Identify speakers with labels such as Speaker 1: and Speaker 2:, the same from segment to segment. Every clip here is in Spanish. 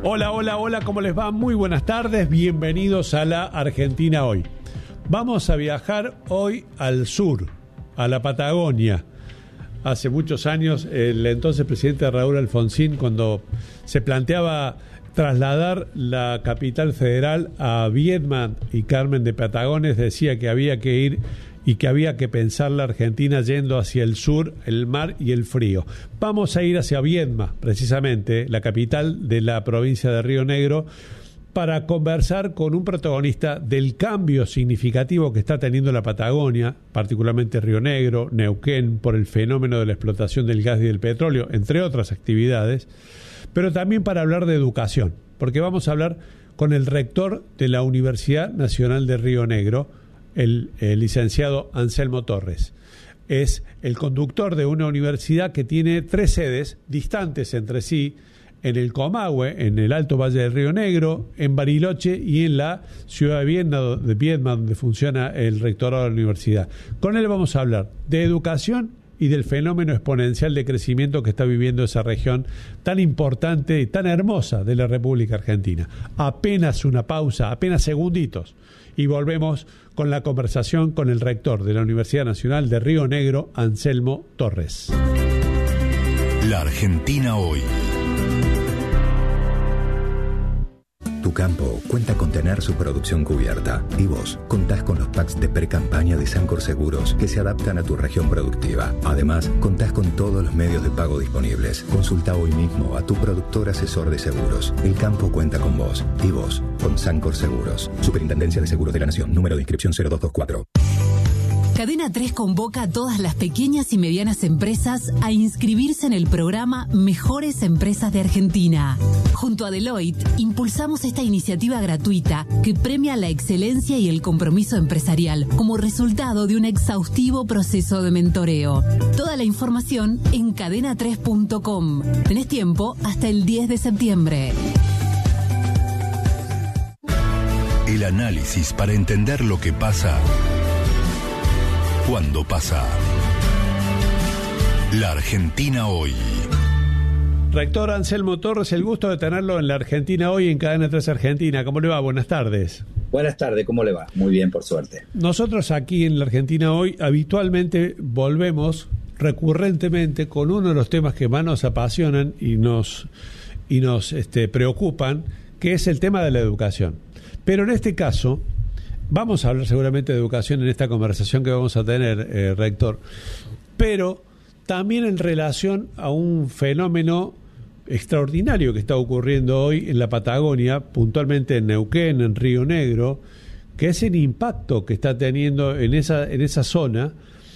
Speaker 1: Hola, hola, hola, ¿cómo les va? Muy buenas tardes, bienvenidos a la Argentina Hoy. Vamos a viajar hoy al sur, a la Patagonia. Hace muchos años, el entonces presidente Raúl Alfonsín, cuando se planteaba trasladar la capital federal a Viedma y Carmen de Patagones, decía que había que ir y que había que pensar la Argentina yendo hacia el sur, el mar y el frío. Vamos a ir hacia Viedma, precisamente, la capital de la provincia de Río Negro, para conversar con un protagonista del cambio significativo que está teniendo la Patagonia, particularmente Río Negro, Neuquén, por el fenómeno de la explotación del gas y del petróleo, entre otras actividades, pero también para hablar de educación, porque vamos a hablar con el rector de la Universidad Nacional de Río Negro, el licenciado Anselmo Torres. Es el conductor de una universidad que tiene 3 sedes distantes entre sí, en el Comahue, en el Alto Valle del Río Negro, en Bariloche y en la ciudad de Viedma, donde funciona el rectorado de la universidad. Con él vamos a hablar de educación y del fenómeno exponencial de crecimiento que está viviendo esa región tan importante y tan hermosa de la República Argentina. Apenas una pausa, apenas segunditos, y volvemos con la conversación con el rector de la Universidad Nacional de Río Negro, Anselmo Torres.
Speaker 2: La Argentina Hoy.
Speaker 3: Tu campo cuenta con tener su producción cubierta y vos contás con los packs de pre-campaña de Sancor Seguros que se adaptan a tu región productiva. Además, contás con todos los medios de pago disponibles. Consulta hoy mismo a tu productor asesor de seguros. El campo cuenta con vos y vos con Sancor Seguros. Superintendencia de Seguros de la Nación. Número de inscripción 0224.
Speaker 4: Cadena 3 convoca a todas las pequeñas y medianas empresas a inscribirse en el programa Mejores Empresas de Argentina. Junto a Deloitte, impulsamos esta iniciativa gratuita que premia la excelencia y el compromiso empresarial como resultado de un exhaustivo proceso de mentoreo. Toda la información en cadena3.com. Tenés tiempo hasta el 10 de septiembre.
Speaker 2: El análisis para entender lo que pasa cuando pasa. La Argentina Hoy.
Speaker 1: Rector Anselmo Torres, el gusto de tenerlo en la Argentina Hoy, en Cadena 3 Argentina. ¿Cómo le va? Buenas tardes.
Speaker 5: Buenas tardes, ¿cómo le va? Muy bien, por suerte.
Speaker 1: Nosotros aquí en la Argentina Hoy habitualmente volvemos recurrentemente con uno de los temas que más nos apasionan y nos preocupan, que es el tema de la educación. Pero en este caso vamos a hablar seguramente de educación en esta conversación que vamos a tener, rector, pero también en relación a un fenómeno extraordinario que está ocurriendo hoy en la Patagonia, puntualmente en Neuquén, en Río Negro, que es el impacto que está teniendo en esa zona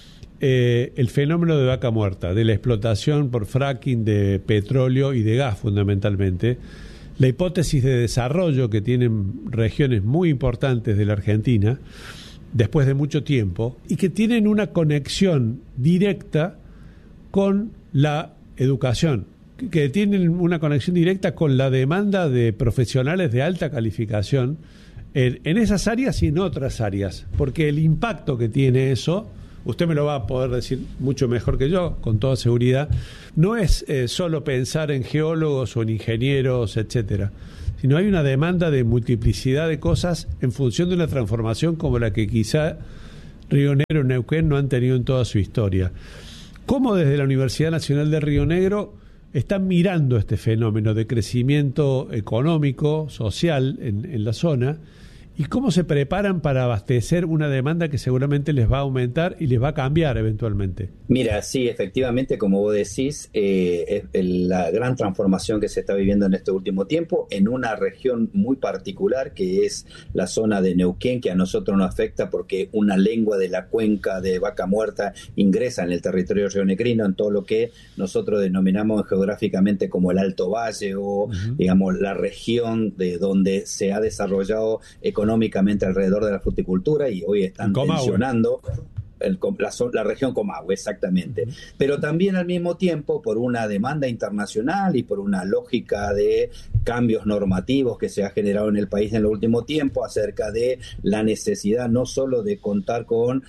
Speaker 1: el fenómeno de vaca muerta, de la explotación por fracking de petróleo y de gas fundamentalmente. La hipótesis de desarrollo que tienen regiones muy importantes de la Argentina después de mucho tiempo y que tienen una conexión directa con la educación, que tienen una conexión directa con la demanda de profesionales de alta calificación en esas áreas y en otras áreas, porque el impacto que tiene eso, usted me lo va a poder decir mucho mejor que yo, con toda seguridad, no es solo pensar en geólogos o en ingenieros, etcétera, sino hay una demanda de multiplicidad de cosas en función de una transformación como la que quizá Río Negro y Neuquén no han tenido en toda su historia. ¿Cómo desde la Universidad Nacional de Río Negro están mirando este fenómeno de crecimiento económico, social en la zona? ¿Y cómo se preparan para abastecer una demanda que seguramente les va a aumentar y les va a cambiar eventualmente?
Speaker 5: Mira, sí, efectivamente, como vos decís, es la gran transformación que se está viviendo en este último tiempo en una región muy particular que es la zona de Neuquén, que a nosotros nos afecta porque una lengua de la cuenca de vaca muerta ingresa en el territorio rionegrino, en todo lo que nosotros denominamos geográficamente como el Alto Valle o, digamos, la región de donde se ha desarrollado económicamente alrededor de la fruticultura y hoy están tensionando. la región Comahue, exactamente. Pero también al mismo tiempo, por una demanda internacional y por una lógica de cambios normativos que se ha generado en el país en el último tiempo acerca de la necesidad no solo de contar con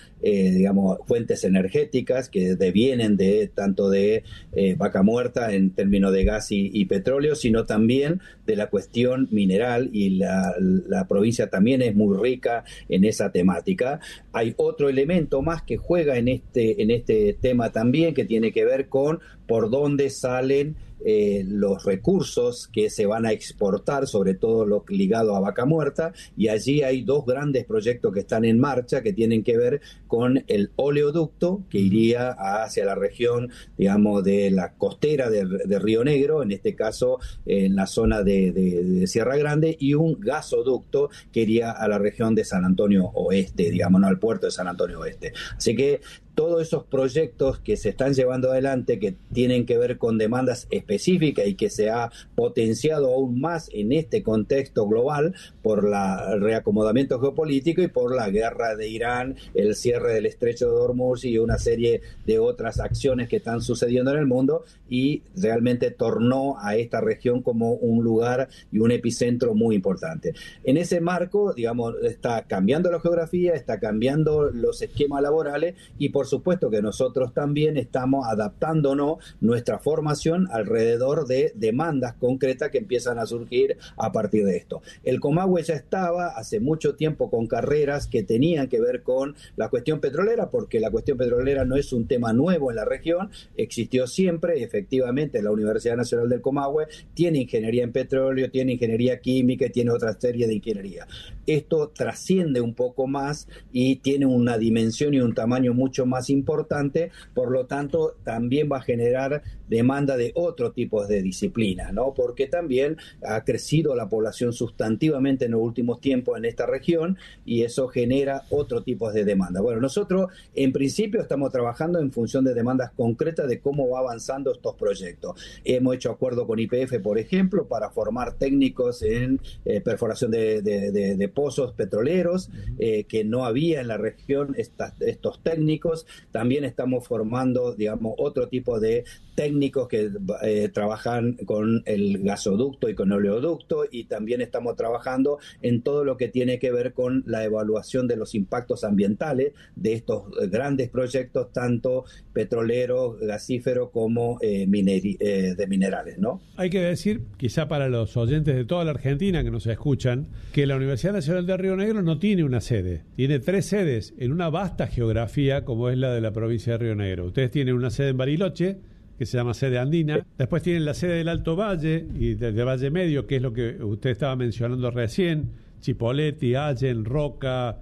Speaker 5: fuentes energéticas que devienen tanto de Vaca Muerta en términos de gas y petróleo, sino también de la cuestión mineral, y la provincia también es muy rica en esa temática. Hay otro elemento más que juega en este tema también, que tiene que ver con por dónde salen los recursos que se van a exportar, sobre todo lo ligado a Vaca Muerta, y allí hay dos grandes proyectos que están en marcha que tienen que ver con el oleoducto que iría hacia la región, digamos, de la costera de Río Negro, en este caso en la zona de Sierra Grande, y un gasoducto que iría a la región de San Antonio Oeste, digamos, no al puerto de San Antonio Oeste. Así que todos esos proyectos que se están llevando adelante, que tienen que ver con demandas específicas y que se ha potenciado aún más en este contexto global por el reacomodamiento geopolítico y por la guerra de Irán, el cierre del estrecho de Hormuz y una serie de otras acciones que están sucediendo en el mundo, y realmente tornó a esta región como un lugar y un epicentro muy importante. En ese marco, digamos, está cambiando la geografía, está cambiando los esquemas laborales, y por supuesto que nosotros también estamos adaptándonos nuestra formación alrededor de demandas concretas que empiezan a surgir a partir de esto. El Comahue ya estaba hace mucho tiempo con carreras que tenían que ver con la cuestión petrolera, porque la cuestión petrolera no es un tema nuevo en la región, existió siempre, y efectivamente la Universidad Nacional del Comahue tiene ingeniería en petróleo, tiene ingeniería química y tiene otra serie de ingeniería. Esto trasciende un poco más y tiene una dimensión y un tamaño mucho más importante, por lo tanto también va a generar demanda de otro tipo de disciplinas, ¿no? Porque también ha crecido la población sustantivamente en los últimos tiempos en esta región, y eso genera otro tipo de demanda. Bueno, nosotros en principio estamos trabajando en función de demandas concretas de cómo va avanzando estos proyectos. Hemos hecho acuerdo con YPF, por ejemplo, para formar técnicos en perforación de pozos petroleros, que no había en la región estos técnicos. También estamos formando, digamos, otro tipo de técnicos que trabajan con el gasoducto y con el oleoducto, y también estamos trabajando en todo lo que tiene que ver con la evaluación de los impactos ambientales de estos grandes proyectos, tanto petroleros, gasíferos como de minerales, ¿no?
Speaker 1: Hay que decir, quizá para los oyentes de toda la Argentina que nos escuchan, que la Universidad Nacional de Río Negro no tiene una sede, tiene 3 sedes en una vasta geografía como es la de la provincia de Río Negro. Ustedes tienen una sede en Bariloche, que se llama sede andina, después tienen la sede del Alto Valle y del Valle Medio, que es lo que usted estaba mencionando recién, Chipoleti, Allen, Roca,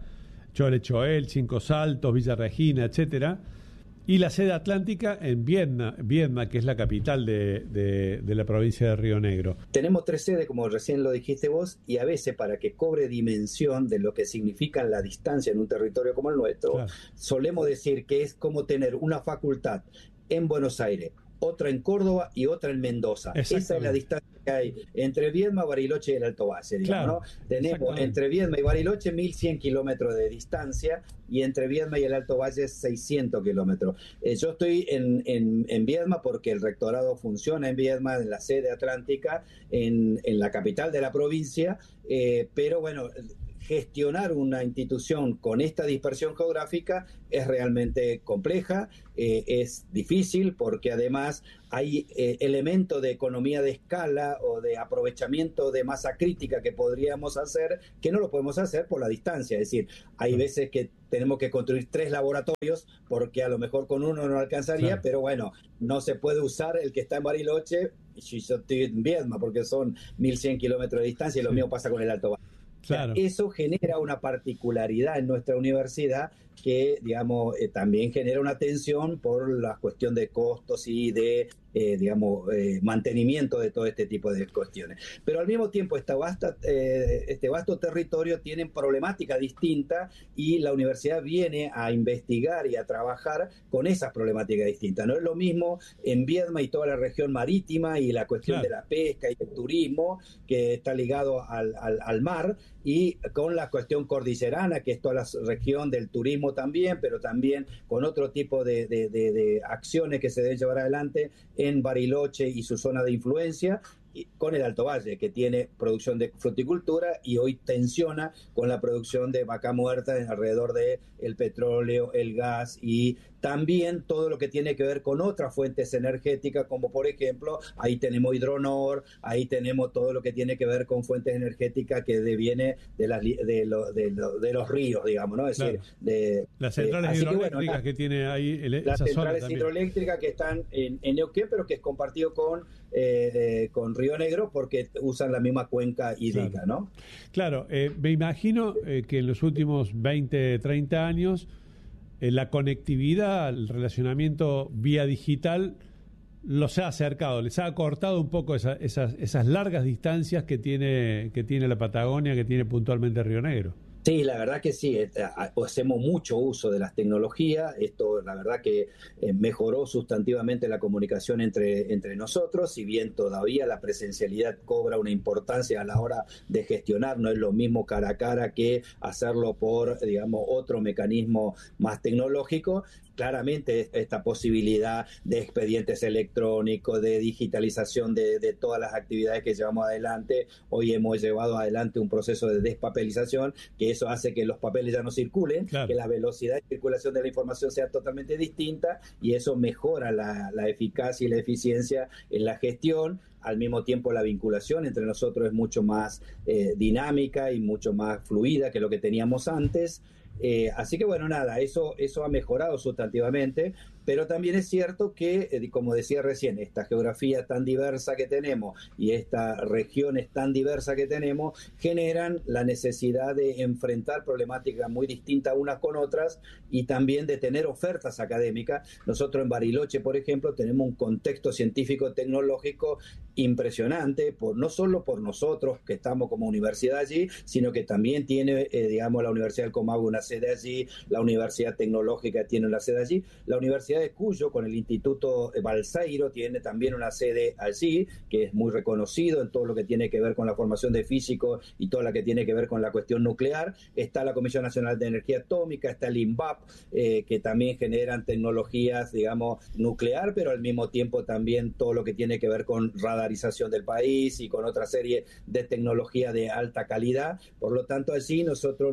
Speaker 1: Choel, Cinco Saltos, Villa Regina, etcétera, y la sede atlántica en Viedma, que es la capital de la provincia de Río Negro.
Speaker 5: Tenemos 3 sedes, como recién lo dijiste vos, y a veces para que cobre dimensión de lo que significa la distancia en un territorio como el nuestro, claro, solemos decir que es como tener una facultad en Buenos Aires, otra en Córdoba y otra en Mendoza. Esa es la distancia que hay entre Viedma, Bariloche y el Alto Valle, digamos, claro, ¿no? Tenemos entre Viedma y Bariloche 1.100 kilómetros de distancia, y entre Viedma y el Alto Valle 600 kilómetros. Yo estoy en Viedma porque el rectorado funciona en Viedma, en la sede atlántica, en la capital de la provincia, pero bueno, gestionar una institución con esta dispersión geográfica es realmente compleja, es difícil, porque además hay elementos de economía de escala o de aprovechamiento de masa crítica que podríamos hacer, que no lo podemos hacer por la distancia. Es decir, hay veces que tenemos que construir 3 laboratorios porque a lo mejor con uno no alcanzaría, claro, pero bueno, no se puede usar el que está en Bariloche si yo estoy en Viedma, porque son 1.100 kilómetros de distancia, y lo mismo pasa con el Alto Valle. Claro. O sea, eso genera una particularidad en nuestra universidad que, digamos, también genera una tensión por la cuestión de costos y de mantenimiento de todo este tipo de cuestiones. Pero al mismo tiempo este vasto territorio tiene problemáticas distintas y la universidad viene a investigar y a trabajar con esas problemáticas distintas. No es lo mismo en Viedma y toda la región marítima y la cuestión de la pesca y el turismo, que está ligado al mar, y con la cuestión cordillerana, que es toda la región del turismo también, pero también con otro tipo de acciones que se deben llevar adelante en Bariloche y su zona de influencia, con el Alto Valle, que tiene producción de fruticultura y hoy tensiona con la producción de vaca muerta alrededor de el petróleo, el gas y también todo lo que tiene que ver con otras fuentes energéticas, como por ejemplo, ahí tenemos Hidronor, ahí tenemos todo lo que tiene que ver con fuentes energéticas que deviene de los ríos, digamos, ¿no? Es decir,
Speaker 1: las centrales hidroeléctricas que tiene ahí
Speaker 5: las centrales hidroeléctricas que están en Neuquén, pero que es compartido con Río Negro porque usan la misma cuenca hídrica, ¿no?
Speaker 1: Claro, me imagino que en los últimos 20, 30 años la conectividad, el relacionamiento vía digital los ha acercado, les ha acortado un poco esas largas distancias que tiene la Patagonia, que tiene puntualmente Río Negro.
Speaker 5: Sí, la verdad que sí, hacemos mucho uso de las tecnologías, esto la verdad que mejoró sustantivamente la comunicación entre nosotros, si bien todavía la presencialidad cobra una importancia a la hora de gestionar, no es lo mismo cara a cara que hacerlo por, digamos, otro mecanismo más tecnológico. Claramente esta posibilidad de expedientes electrónicos, de digitalización de todas las actividades que llevamos adelante, hoy hemos llevado adelante un proceso de despapelización, que eso hace que los papeles ya no circulen, que la velocidad de circulación de la información sea totalmente distinta y eso mejora la eficacia y la eficiencia en la gestión. Al mismo tiempo la vinculación entre nosotros es mucho más dinámica y mucho más fluida que lo que teníamos antes. Así que bueno, nada, eso ha mejorado sustantivamente, pero también es cierto que, como decía recién, esta geografía tan diversa que tenemos y estas regiones tan diversas que tenemos generan la necesidad de enfrentar problemáticas muy distintas unas con otras y también de tener ofertas académicas. Nosotros en Bariloche, por ejemplo, tenemos un contexto científico-tecnológico impresionante, no solo por nosotros que estamos como universidad allí, sino que también tiene, la Universidad del Comahue una sede allí, la Universidad Tecnológica tiene una sede allí, la Universidad de Cuyo con el Instituto Balseiro tiene también una sede allí, que es muy reconocido en todo lo que tiene que ver con la formación de físicos y todo lo que tiene que ver con la cuestión nuclear. Está la Comisión Nacional de Energía Atómica, está el INVAP, que también generan tecnologías, nuclear, pero al mismo tiempo también todo lo que tiene que ver con radarización del país y con otra serie de tecnología de alta calidad. Por lo tanto, allí nosotros,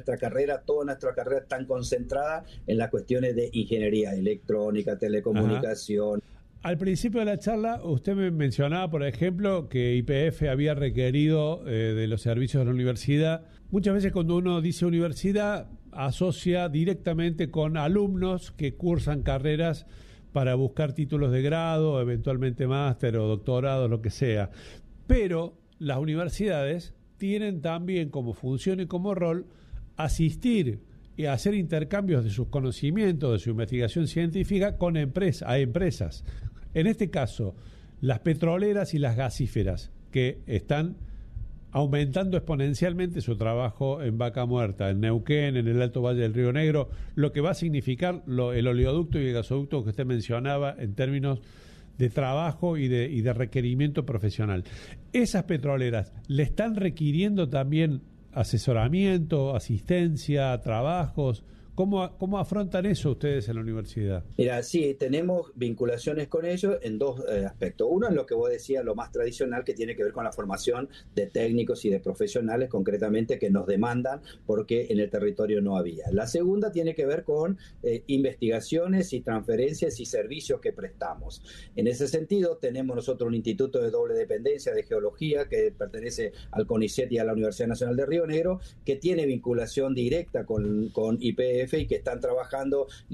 Speaker 5: toda nuestra carrera está concentrada en las cuestiones de ingeniería electrónica, telecomunicación.
Speaker 1: Al principio de la charla, usted me mencionaba, por ejemplo, que YPF había requerido de los servicios de la universidad. Muchas veces cuando uno dice universidad, asocia directamente con alumnos que cursan carreras para buscar títulos de grado, eventualmente máster o doctorado, lo que sea. Pero las universidades tienen también como función y como rol asistir y hacer intercambios de sus conocimientos, de su investigación científica con empresas. En este caso, las petroleras y las gasíferas, que están aumentando exponencialmente su trabajo en Vaca Muerta, en Neuquén, en el Alto Valle del Río Negro, lo que va a significar el oleoducto y el gasoducto que usted mencionaba en términos de trabajo y de requerimiento profesional. Esas petroleras le están requiriendo también asesoramiento, asistencia, trabajos. ¿Cómo afrontan eso ustedes en la universidad?
Speaker 5: Mira, sí, tenemos vinculaciones con ellos en dos aspectos. Uno es lo que vos decías, lo más tradicional, que tiene que ver con la formación de técnicos y de profesionales, concretamente, que nos demandan porque en el territorio no había. La segunda tiene que ver con investigaciones y transferencias y servicios que prestamos. En ese sentido, tenemos nosotros un instituto de doble dependencia de geología que pertenece al CONICET y a la Universidad Nacional de Río Negro, que tiene vinculación directa con YPF y que están trabajando